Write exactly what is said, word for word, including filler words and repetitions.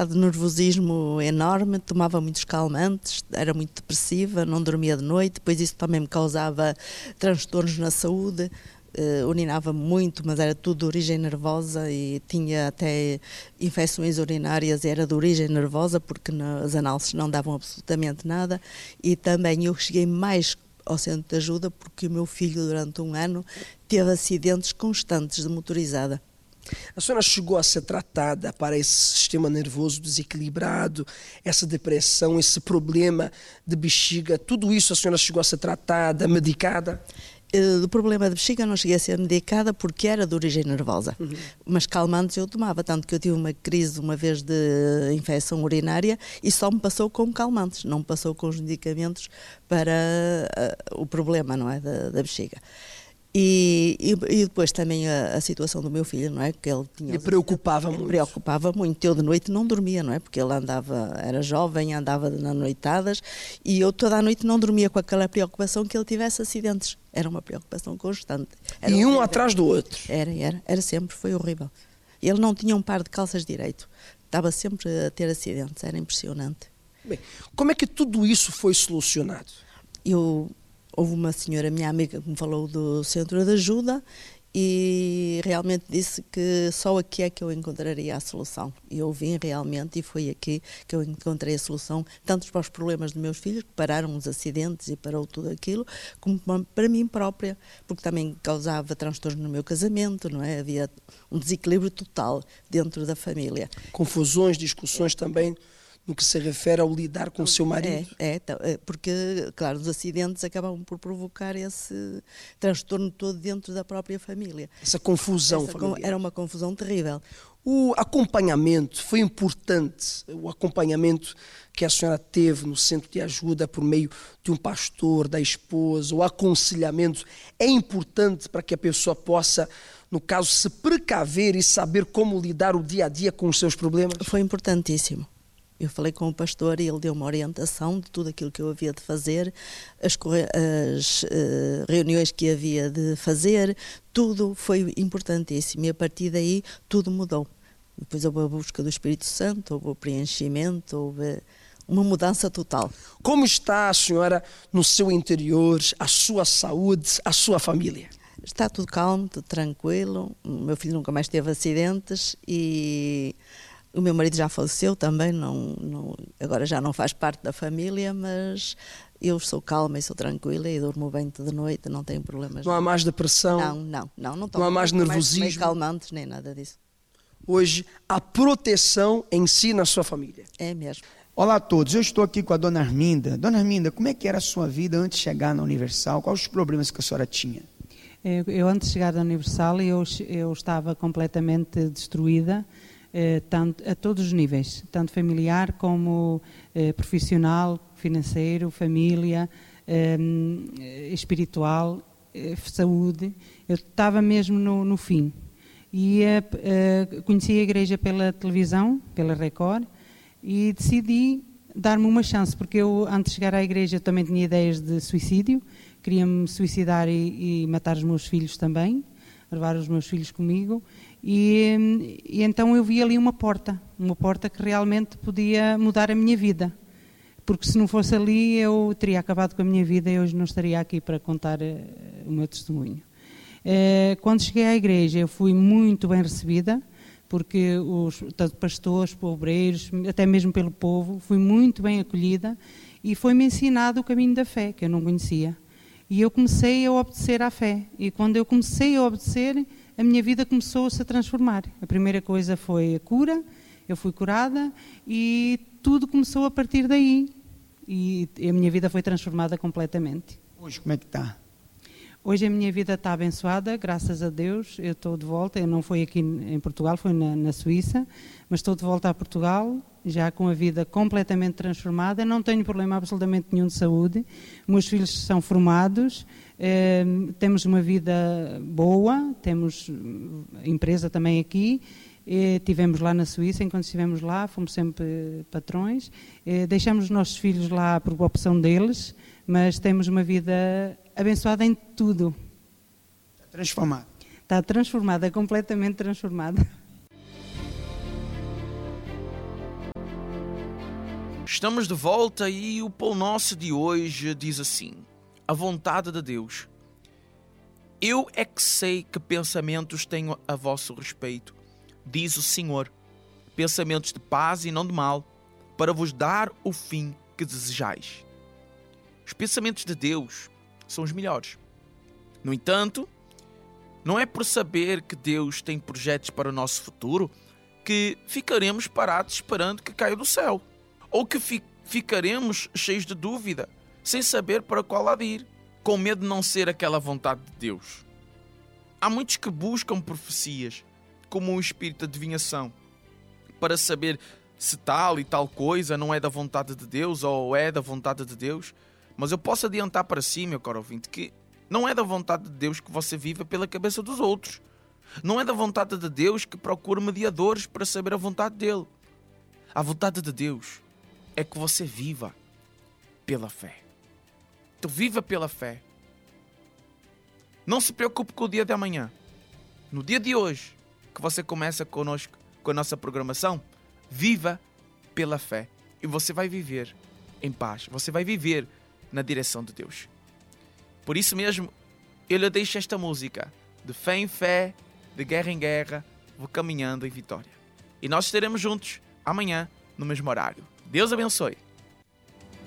estado de nervosismo enorme, tomava muitos calmantes, era muito depressiva, não dormia de noite, depois isso também me causava transtornos na saúde, uh, urinava muito, mas era tudo de origem nervosa e tinha até infecções urinárias, era de origem nervosa, porque as análises não davam absolutamente nada, e também eu cheguei mais ao centro de ajuda porque o meu filho durante um ano teve acidentes constantes de motorizada. A senhora chegou a ser tratada para esse sistema nervoso desequilibrado, essa depressão, esse problema de bexiga, tudo isso a senhora chegou a ser tratada, medicada? Do problema de bexiga não cheguei a ser medicada porque era de origem nervosa, uhum. Mas calmantes eu tomava, tanto que eu tive uma crise uma vez de infecção urinária e só me passou com calmantes, não me passou com os medicamentos para uh, o problema, não é, da, da bexiga. E, e, e depois também a, a situação do meu filho, não é? Que ele tinha. Ele preocupava muito. Preocupava muito. Eu de noite não dormia, não é? Porque ele andava, era jovem, andava nas noitadas e eu toda a noite não dormia com aquela preocupação que ele tivesse acidentes. Era uma preocupação constante. Era e um horrível. Atrás do outro. Era, era, era sempre, foi horrível. Ele não tinha um par de calças direito. Estava sempre a ter acidentes, era impressionante. Bem, como é que tudo isso foi solucionado? Eu. Houve uma senhora, minha amiga, que me falou do centro de ajuda e realmente disse que só aqui é que eu encontraria a solução. E eu vim realmente e foi aqui que eu encontrei a solução, tanto para os problemas dos meus filhos, que pararam os acidentes e parou tudo aquilo, como para mim própria, porque também causava transtorno no meu casamento, não é? Havia um desequilíbrio total dentro da família. Confusões, discussões é. também. No que se refere ao lidar com o seu marido? É, é, porque, claro, os acidentes acabam por provocar esse transtorno todo dentro da própria família. Essa confusão Essa, familiar. Era uma confusão terrível. O acompanhamento foi importante, o acompanhamento que a senhora teve no centro de ajuda por meio de um pastor, da esposa, o aconselhamento é importante para que a pessoa possa, no caso, se precaver e saber como lidar o dia a dia com os seus problemas? Foi importantíssimo. Eu falei com o pastor e ele deu uma orientação de tudo aquilo que eu havia de fazer, as, as uh, reuniões que havia de fazer, tudo foi importantíssimo e a partir daí tudo mudou. Depois houve a busca do Espírito Santo, houve o preenchimento, houve uma mudança total. Como está a senhora no seu interior, a sua saúde, a sua família? Está tudo calmo, tudo tranquilo, o meu filho nunca mais teve acidentes e... O meu marido já faleceu também, não, não, agora já não faz parte da família, mas eu sou calma e sou tranquila e durmo bem de noite, não tenho problemas. Não há mais depressão? Não, não. Não, não, não há mais nervosismo? Nem calmantes, nem nada disso. Hoje, a proteção em si na sua família? É mesmo. Olá a todos, eu estou aqui com a dona Arminda. Dona Arminda, como é que era a sua vida antes de chegar na Universal? Quais os problemas que a senhora tinha? Eu, eu antes de chegar na Universal, eu, eu estava completamente destruída. Eh, tanto, a todos os níveis, tanto familiar como eh, profissional, financeiro, família, eh, espiritual, eh, saúde. Eu estava mesmo no, no fim. E eh, conheci a igreja pela televisão, pela Record, e decidi dar-me uma chance, porque eu, antes de chegar à igreja, também tinha ideias de suicídio, queria-me suicidar e, e matar os meus filhos também, levar os meus filhos comigo. E, e então eu vi ali uma porta, uma porta que realmente podia mudar a minha vida, porque se não fosse ali eu teria acabado com a minha vida e hoje não estaria aqui para contar uh, o meu testemunho. Uh, quando cheguei à igreja eu fui muito bem recebida, porque os tanto pastores, obreiros, até mesmo pelo povo, fui muito bem acolhida e foi-me ensinado o caminho da fé, que eu não conhecia. E eu comecei a obedecer à fé, e quando eu comecei a obedecer, a minha vida começou-se a transformar. A primeira coisa foi a cura, eu fui curada e tudo começou a partir daí. E a minha vida foi transformada completamente. Hoje como é que está? Hoje a minha vida está abençoada, graças a Deus. Eu estou de volta, eu não fui aqui em Portugal, fui na, na Suíça, mas estou de volta a Portugal, já com a vida completamente transformada. Não tenho problema absolutamente nenhum de saúde. Meus filhos são formados. Eh, temos uma vida boa, temos empresa também aqui, eh, tivemos lá na Suíça, enquanto estivemos lá, fomos sempre patrões, eh, deixamos os nossos filhos lá por opção deles, mas temos uma vida abençoada em tudo. Está transformada. Está transformada, completamente transformada. Estamos de volta e o Pão Nosso de hoje diz assim: a vontade de Deus. Eu é que sei que pensamentos tenho a vosso respeito, diz o Senhor, pensamentos de paz e não de mal, para vos dar o fim que desejais. Os pensamentos de Deus são os melhores. No entanto, não é por saber que Deus tem projetos para o nosso futuro que ficaremos parados esperando que caia do céu. Ou que fi- ficaremos cheios de dúvida, sem saber para qual lado ir, com medo de não ser aquela vontade de Deus. Há muitos que buscam profecias, como um espírito de adivinhação, para saber se tal e tal coisa não é da vontade de Deus ou é da vontade de Deus. Mas eu posso adiantar para si, meu caro ouvinte, que não é da vontade de Deus que você viva pela cabeça dos outros. Não é da vontade de Deus que procure mediadores para saber a vontade dele. A vontade de Deus é que você viva pela fé. Então viva pela fé. Não se preocupe com o dia de amanhã. No dia de hoje, que você começa conosco, com a nossa programação, viva pela fé. E você vai viver em paz. Você vai viver na direção de Deus. Por isso mesmo, eu lhe deixo esta música. De fé em fé, de guerra em guerra, vou caminhando em vitória. E nós estaremos juntos amanhã, no mesmo horário. Deus abençoe.